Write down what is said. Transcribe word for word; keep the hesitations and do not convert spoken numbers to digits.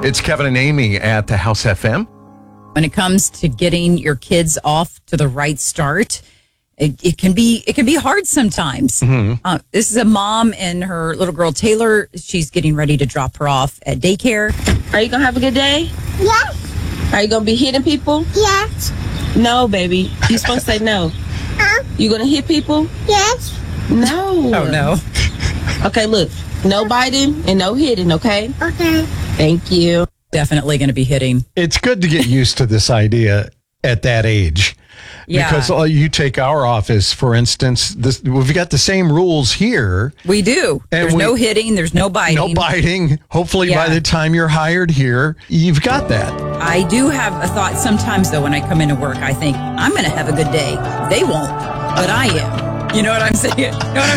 It's Kevin and Amy at the House F M. When it comes to getting your kids off to the right start, it, it can be it can be hard sometimes. Mm-hmm. Uh, this is a mom and her little girl Taylor. She's getting ready to drop her off at daycare. Are you gonna have a good day? Yes. Are you gonna be hitting people? Yes. No, baby. You're supposed to say no. Huh? You gonna hit people? Yes. No. Oh no. Okay, look. No biting and no hitting, okay? Okay. Thank you. Definitely going to be hitting. It's good to get used to this idea at that age. Yeah. Because uh, you take our office, for instance, this, we've got the same rules here. We do. And there's we- no hitting. There's no biting. No biting. Hopefully Yeah. by the time you're hired here, you've got that. I do have a thought sometimes, though, when I come into work, I think, I'm going to have a good day. They won't, but I am. You know what I'm saying? You know what I'm